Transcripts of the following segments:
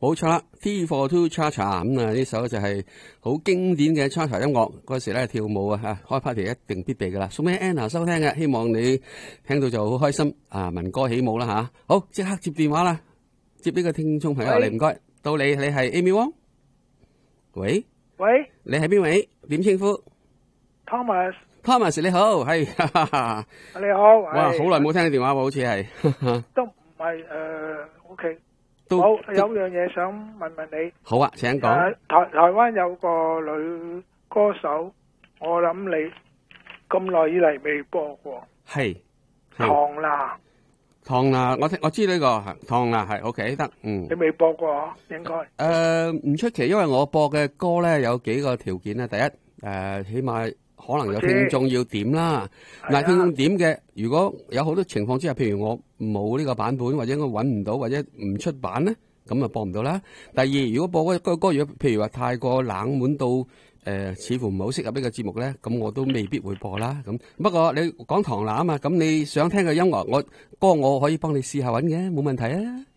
冇錯啦 ，T for Two Cha Cha 咁啊，呢首就係好經典嘅 Cha Cha 音樂，嗰時咧跳舞啊吓，開 party 一定必備噶啦。送俾 Anna 收聽嘅，希望你聽到就好開心啊，聞歌起舞啦吓。好，即刻接電話啦，接呢個聽眾朋友嚟，唔該。到你係 Amy Wong？ 喂，你係邊位？點稱呼 ？Thomas 你好，係你好。 哇，好耐冇聽你電話喎，好似係都唔係OK。好，有樣嘢想問問你。 好啊，請講。 台灣有個女歌手，我諗你咁耐以嚟未播過。 係唐娜， 我知呢個唐娜係 OK 得， 你未播過應該。 唔出奇，因為我播嘅歌咧有幾個條件咧。第一，起碼可能有聽眾要點啦。嗱，聽眾點嘅，如果有好多情況之下，譬如我冇呢個版本，或者我揾唔到，或者唔出版咧，咁啊播唔到啦。第二，如果播嗰個歌，如果譬如話太過冷門到似乎唔係好適合呢個節目咧，咁我都未必會播啦。咁不過你講唐娜啊嘛，咁你想聽嘅音樂，我可以幫你試下揾嘅，冇問題啊。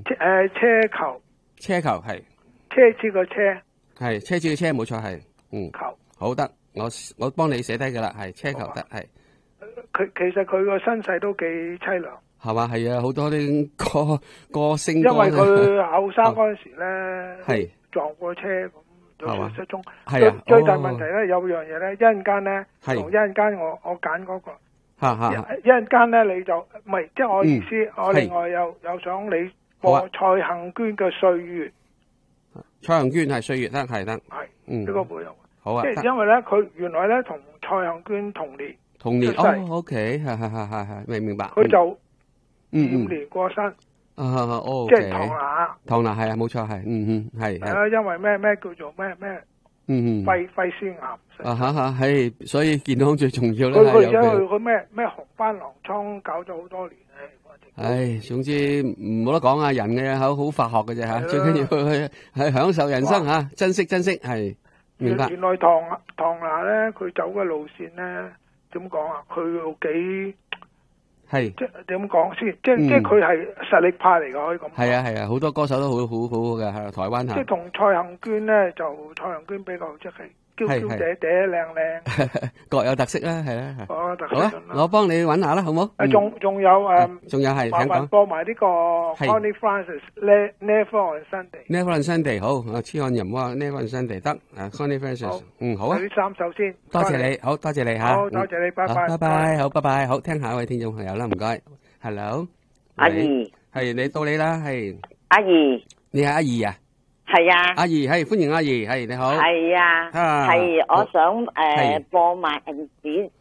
車球係車子個車， 係車子嘅車，冇錯係。 球好得，我幫你寫低噶啦，係車球得係。 其實佢個身世都幾凄涼，係嘛？係啊，好多啲歌星，因為佢後生嗰陣時咧， 係撞過車咁。係嘛？失蹤係啊！ 最大問題咧，有樣嘢咧，一陣間咧，同一陣間我揀嗰個，一陣間咧你就唔係，即係我意思，我另外又想你播蔡幸娟嘅《歲月》。 蔡幸娟係《歲月》得係得， 係呢個會有。 好啊！ 即係因為咧，佢原來咧同蔡幸娟同年 OK，係明白。 佢就5年過身。即係唐娜係啊，冇錯係，係。 係啊，因為咩叫做咩肺腺癌。 係，所以健康最重要啦。 佢而家佢咩紅斑狼瘡搞咗好多年總之冇得講啊，人嘅口好化學嘅啫吓，最緊要去享受人生吓，珍惜係。明白。 原來唐娜咧，佢走嘅路線咧，點講啊？佢又幾。 係即係點講先？即係佢係實力派嚟㗎，可以咁。 係啊，好多歌手都好嘅，係台灣吓。 即係同蔡幸娟咧，就蔡幸娟比較即係嬌嬌嗲嗲靚， 各有特色啦，係啦。 好啊，我幫你揾下啦，好冇？ 仲有係，請講。 播埋呢個 Connie Francis Never on Sunday。Never on Sunday 好，痴漢人話 Never on Sunday 得，Connie Francis 好啊。 呢3首先。 多謝你，好多謝你吓。 好，多謝你，拜拜。 拜拜，好，拜拜，好，聽下一位聽眾朋友啦，唔該。Hello， 阿姨， 係你到你啦，係。 阿姨， 你係阿姨啊？ 係啊。 阿姨係，歡迎阿姨，係你好。 係啊。係，我想播埋